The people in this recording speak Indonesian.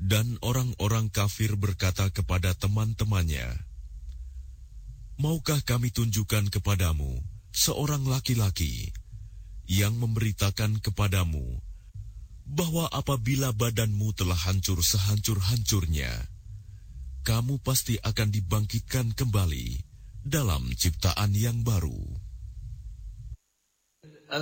Dan orang-orang kafir berkata kepada teman-temannya, "Maukah kami tunjukkan kepadamu seorang laki-laki yang memberitakan kepadamu bahwa apabila badanmu telah hancur sehancur-hancurnya, kamu pasti akan dibangkitkan kembali dalam ciptaan yang baru?"